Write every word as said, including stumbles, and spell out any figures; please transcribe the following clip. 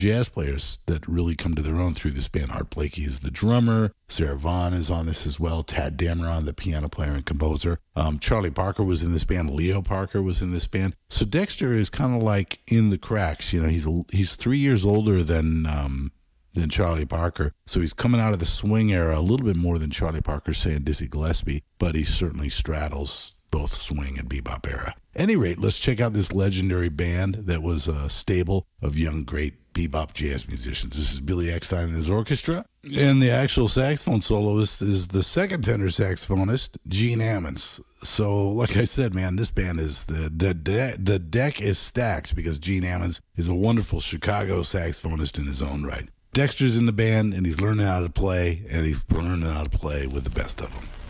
jazz players that really come to their own through this band. Art Blakey is the drummer. Sarah Vaughan is on this as well. Tad Dameron, the piano player and composer. Um, Charlie Parker was in this band. Leo Parker was in this band. So Dexter is kind of like in the cracks. You know, he's he's three years older than um, than Charlie Parker. So he's coming out of the swing era a little bit more than Charlie Parker, say, and Dizzy Gillespie, but he certainly straddles both swing and bebop era. At any rate, let's check out this legendary band that was a stable of young, great bebop jazz musicians. This is Billy Eckstine and his orchestra, and the actual saxophone soloist is the second tenor saxophonist, Gene Ammons. So, like I said, man, this band is, the the, de- the deck is stacked because Gene Ammons is a wonderful Chicago saxophonist in his own right. Dexter's in the band, and he's learning how to play, and he's learning how to play with the best of them.